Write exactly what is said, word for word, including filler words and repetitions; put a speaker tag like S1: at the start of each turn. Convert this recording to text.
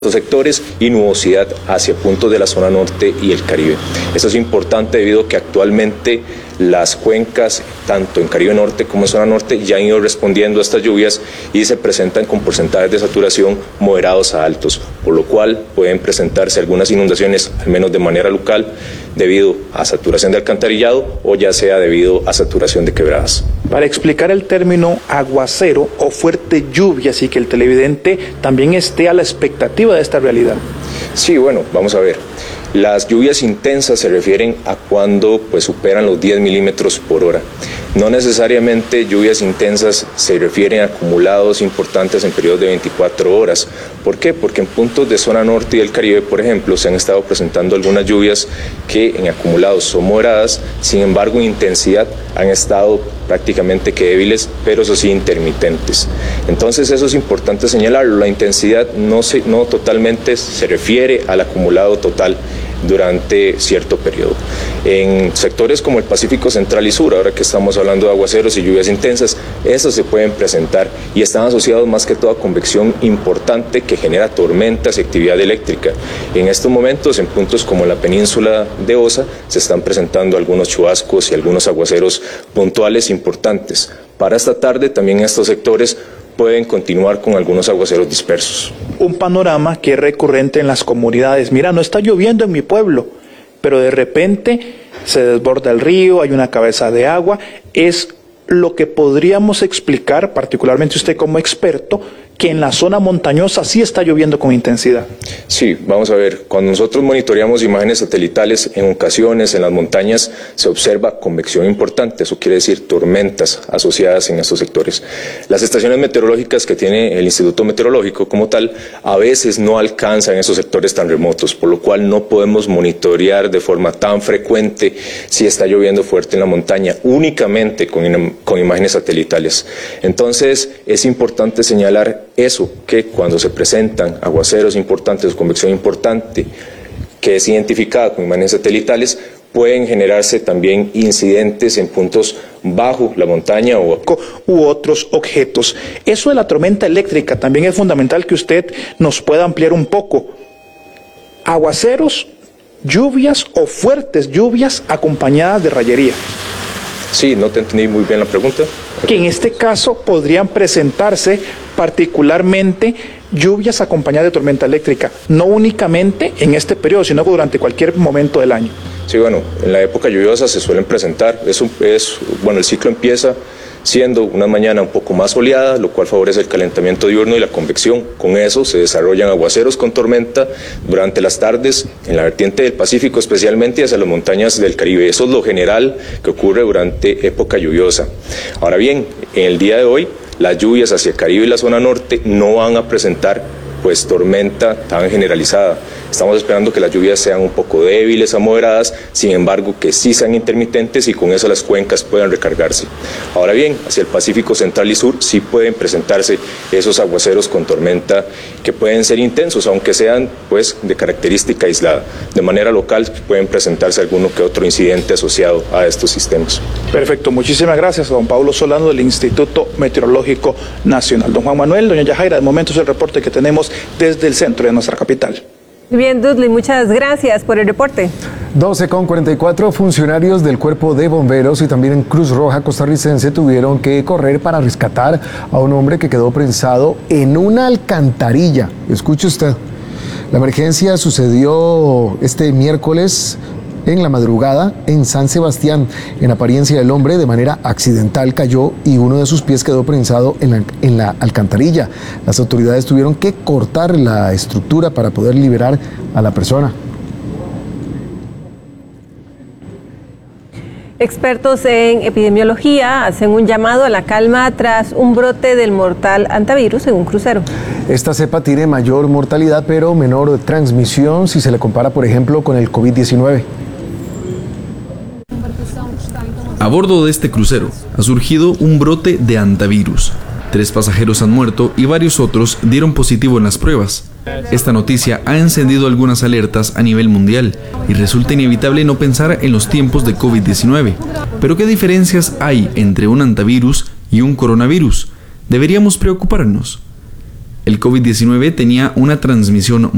S1: sectores y nubosidad hacia puntos de la zona norte y el Caribe. Esto es importante debido a que actualmente las cuencas, tanto en Caribe Norte como en zona norte, ya han ido respondiendo a estas lluvias y se presentan con porcentajes de saturación moderados a altos, por lo cual pueden presentarse algunas inundaciones, al menos de manera local, debido a saturación de alcantarillado o ya sea debido a saturación de quebradas.
S2: Para explicar el término aguacero o fuerte lluvias y que el televidente también esté a la expectativa de esta realidad.
S1: Sí, bueno, vamos a ver. Las lluvias intensas se refieren a cuando pues, superan los diez milímetros por hora. No necesariamente lluvias intensas se refieren a acumulados importantes en periodos de veinticuatro horas. ¿Por qué? Porque en puntos de zona norte y del Caribe, por ejemplo, se han estado presentando algunas lluvias que en acumulados son moderadas, sin embargo en intensidad han estado prácticamente que débiles, pero eso sí intermitentes. Entonces eso es importante señalarlo, la intensidad no, se, no totalmente se refiere al acumulado total durante cierto periodo. En sectores como el Pacífico Central y Sur, ahora que estamos hablando de aguaceros y lluvias intensas, estos se pueden presentar y están asociados más que todo a convección importante que genera tormentas y actividad eléctrica. En estos momentos, en puntos como la península de Osa, se están presentando algunos chubascos y algunos aguaceros puntuales importantes. Para esta tarde, también en estos sectores pueden continuar con algunos aguaceros dispersos.
S2: Un panorama que es recurrente en las comunidades. Mira, no está lloviendo en mi pueblo, pero de repente se desborda el río, hay una cabeza de agua. Es lo que podríamos explicar, particularmente usted como experto, que en la zona montañosa sí está lloviendo con intensidad.
S1: Sí, vamos a ver, cuando nosotros monitoreamos imágenes satelitales, en ocasiones en las montañas se observa convección importante, eso quiere decir tormentas asociadas en estos sectores. Las estaciones meteorológicas que tiene el Instituto Meteorológico como tal, a veces no alcanzan esos sectores tan remotos, por lo cual no podemos monitorear de forma tan frecuente si está lloviendo fuerte en la montaña, únicamente con, con imágenes satelitales. Entonces, es importante señalar eso, que cuando se presentan aguaceros importantes o convección importante que es identificada con imágenes satelitales, pueden generarse también incidentes en puntos bajo la montaña o
S2: u otros objetos. Eso de la tormenta eléctrica también es fundamental que usted nos pueda ampliar un poco. Aguaceros, lluvias o fuertes lluvias acompañadas de rayería.
S1: Sí, no te entendí muy bien la pregunta.
S2: Que en este caso podrían presentarse particularmente lluvias acompañadas de tormenta eléctrica, no únicamente en este periodo, sino durante cualquier momento del año.
S1: Sí, bueno, en la época lluviosa se suelen presentar, es, un, es bueno, el ciclo empieza siendo una mañana un poco más soleada, lo cual favorece el calentamiento diurno y la convección. Con eso se desarrollan aguaceros con tormenta durante las tardes en la vertiente del Pacífico, especialmente hacia las montañas del Caribe. Eso es lo general que ocurre durante época lluviosa. Ahora bien, en el día de hoy, las lluvias hacia el Caribe y la zona norte no van a presentar pues tormenta tan generalizada. Estamos esperando que las lluvias sean un poco débiles a moderadas, sin embargo que sí sean intermitentes y con eso las cuencas puedan recargarse. Ahora bien, hacia el Pacífico Central y Sur sí pueden presentarse esos aguaceros con tormenta que pueden ser intensos, aunque sean pues de característica aislada. De manera local pueden presentarse alguno que otro incidente asociado a estos sistemas.
S2: Perfecto, muchísimas gracias a don Pablo Solano del Instituto Meteorológico Nacional. Don Juan Manuel, doña Yajaira, de momento es el reporte que tenemos desde el centro de nuestra capital.
S3: Bien, Dudley, muchas gracias por el reporte.
S4: doce con cuarenta y cuatro, funcionarios del Cuerpo de Bomberos y también en Cruz Roja costarricense tuvieron que correr para rescatar a un hombre que quedó prensado en una alcantarilla. Escuche usted, la emergencia sucedió este miércoles en la madrugada en San Sebastián. En apariencia, el hombre de manera accidental cayó y uno de sus pies quedó prensado en la, en la alcantarilla. Las autoridades tuvieron que cortar la estructura para poder liberar a la persona.
S3: Expertos en epidemiología hacen un llamado a la calma tras un brote del mortal hantavirus en un crucero.
S4: Esta cepa tiene mayor mortalidad pero menor transmisión si se le compara, por ejemplo, con el COVID diecinueve.
S5: A bordo de este crucero ha surgido un brote de hantavirus. Tres pasajeros han muerto y varios otros dieron positivo en las pruebas. Esta noticia ha encendido algunas alertas a nivel mundial y resulta inevitable no pensar en los tiempos de COVID diecinueve. Pero ¿qué diferencias hay entre un hantavirus y un coronavirus? ¿Deberíamos preocuparnos? El COVID diecinueve tenía una transmisión